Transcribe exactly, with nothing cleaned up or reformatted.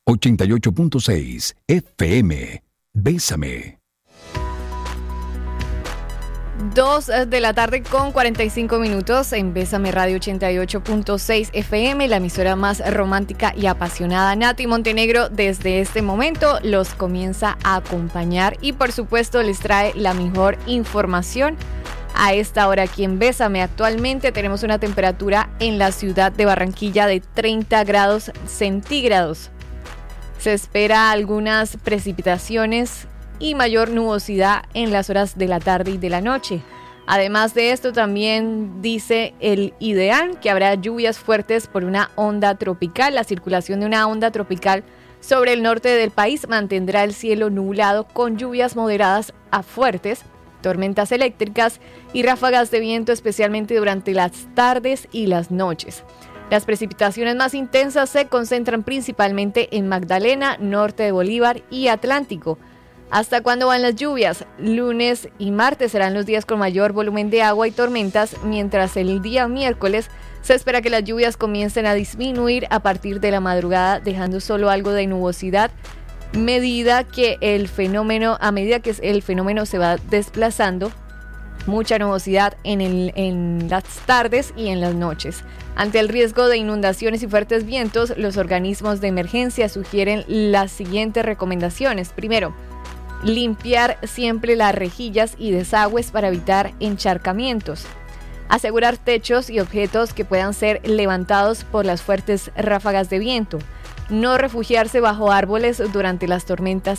ochenta y ocho punto seis F M. Bésame. Dos de la tarde con cuarenta y cinco minutos en Bésame Radio ochenta y ocho punto seis F M, la emisora más romántica y apasionada. Nati Montenegro desde este momento los comienza a acompañar y por supuesto les trae la mejor información a esta hora aquí en Bésame. Actualmente tenemos una temperatura en la ciudad de Barranquilla de treinta grados centígrados. Se espera algunas precipitaciones y mayor nubosidad en las horas de la tarde y de la noche. Además de esto, también dice el IDEAN que habrá lluvias fuertes por una onda tropical. La circulación de una onda tropical sobre el norte del país mantendrá el cielo nublado con lluvias moderadas a fuertes, tormentas eléctricas y ráfagas de viento, especialmente durante las tardes y las noches. Las precipitaciones más intensas se concentran principalmente en Magdalena, norte de Bolívar y Atlántico. ¿Hasta cuándo van las lluvias? Lunes y martes serán los días con mayor volumen de agua y tormentas, mientras el día miércoles se espera que las lluvias comiencen a disminuir a partir de la madrugada, dejando solo algo de nubosidad medida que el fenómeno, a medida que el fenómeno se va desplazando. Mucha nubosidad en, el, en las tardes y en las noches. Ante el riesgo de inundaciones y fuertes vientos, los organismos de emergencia sugieren las siguientes recomendaciones. Primero, limpiar siempre las rejillas y desagües para evitar encharcamientos. Asegurar techos y objetos que puedan ser levantados por las fuertes ráfagas de viento. No refugiarse bajo árboles durante las tormentas